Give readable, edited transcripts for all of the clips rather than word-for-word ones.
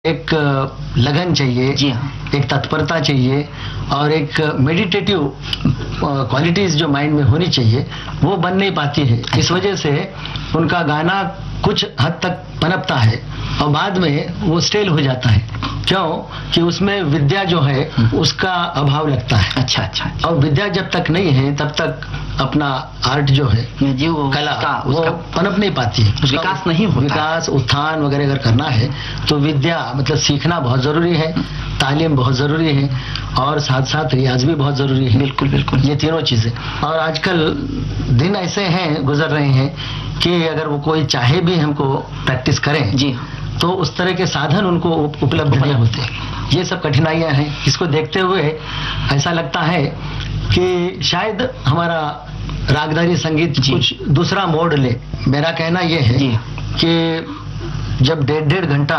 एक लगन चाहिए, जी हाँ, एक तत्परता चाहिए और एक मेडिटेटिव क्वालिटीज जो माइंड में होनी चाहिए वो बन नहीं पाती है। इस वजह से उनका गाना कुछ हद तक पनपता है और बाद में वो स्टेल हो जाता है। क्यों कि उसमें विद्या जो है उसका अभाव लगता है। अच्छा अच्छा, और विद्या जब तक नहीं है तब तक अपना आर्ट जो है जी वो कला उसका वो पनप नहीं पाती है, विकास नहीं होता। विकास उत्थान वगैरह अगर करना है तो विद्या मतलब सीखना बहुत जरूरी है, तालीम बहुत जरूरी है और साथ साथ रियाज भी बहुत जरूरी है। बिल्कुल बिल्कुल, ये तीनों चीजें। और आजकल दिन ऐसे हैं गुजर रहे हैं कि अगर वो कोई चाहे भी हमको प्रैक्टिस करें जी तो उस तरह के साधन उनको उपलब्ध नहीं होते। ये सब कठिनाइयां हैं। इसको देखते हुए ऐसा लगता है कि शायद हमारा रागदारी संगीत कुछ दूसरा मोड़ ले। मेरा कहना यह है कि जब 1.5 घंटा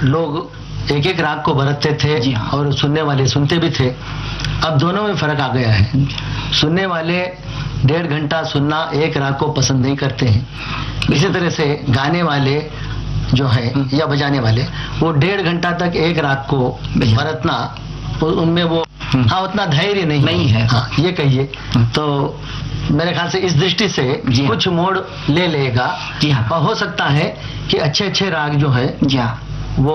लोग एक एक राग को बरतते थे और सुनने वाले सुनते भी थे, अब दोनों में फर्क आ गया है। सुनने वाले 1.5 घंटा सुनना एक राग को पसंद नहीं करते हैं। इसी तरह से गाने वाले जो है या बजाने वाले वो 1.5 घंटा तक एक राग को बरतना उनमें वो उतना धैर्य नहीं है। हाँ, ये कहिए तो मेरे ख्याल से इस दृष्टि से कुछ मोड़ ले लेगा। और हो सकता है कि अच्छे अच्छे राग जो है वो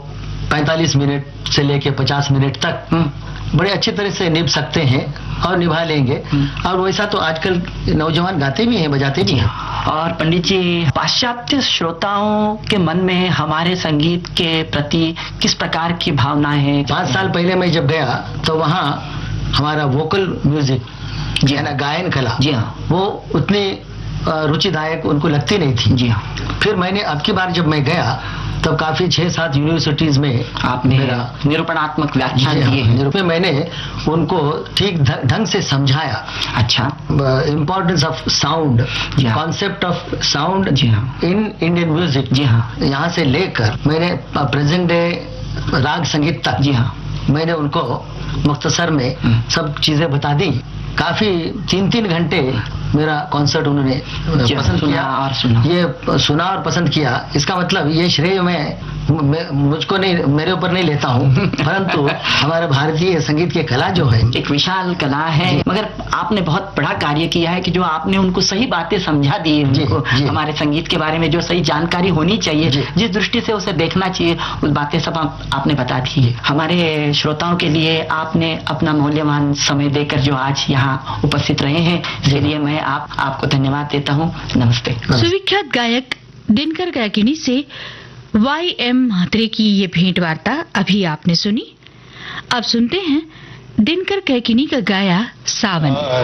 45 मिनट से लेके 50 मिनट तक बड़े अच्छी तरह से निभ सकते हैं और निभा लेंगे। और वैसा तो आजकल नौजवान गाते भी हैं, बजाते भी हैं। और पंडित जी, पाश्चात्य श्रोताओं के मन में हमारे संगीत के प्रति किस प्रकार की भावनाएं हैं? 5 साल पहले मैं जब गया तो वहाँ हमारा वोकल म्यूजिक जी ना, गायन कला जी हाँ, वो उतनी रुचिदायक उनको लगती नहीं थी। जी हाँ। फिर मैंने अब की बार जब मैं गया तो काफी 6-7 यूनिवर्सिटीज में आपने निरूपणात्मक व्याख्यान दिए हैं। मैंने उनको ठीक ढंग से समझाया। अच्छा, importance of sound, concept of sound in Indian music. जी हाँ, यहाँ से लेकर मैंने प्रेजेंट डे राग संगीत तक जी हाँ मैंने उनको मुख्तसर में सब चीजें बता दी। काफी 3-3 घंटे मेरा कॉन्सर्ट उन्होंने पसंद किया और सुना और पसंद किया। इसका मतलब ये श्रेय मैं मुझको नहीं, मेरे ऊपर नहीं लेता हूँ, परंतु हमारे भारतीय संगीत की कला जो है एक विशाल कला है। मगर आपने बहुत बड़ा कार्य किया है कि जो आपने उनको सही बातें समझा दी उनको हमारे संगीत के बारे में जो सही जानकारी होनी चाहिए, जिस दृष्टि से उसे देखना चाहिए, उस बातें सब आपने बता दी है। हमारे श्रोताओं के लिए आपने अपना मूल्यवान समय देकर जो आज यहाँ उपस्थित रहे हैं, इसके लिए मैं आपको धन्यवाद देता हूँ। नमस्ते। सुविख्यात गायक दिनकर कैकिनी से YM म्हात्रे की ये भेंट वार्ता अभी आपने सुनी। अब सुनते हैं दिनकर कैकिनी का गाया सावन।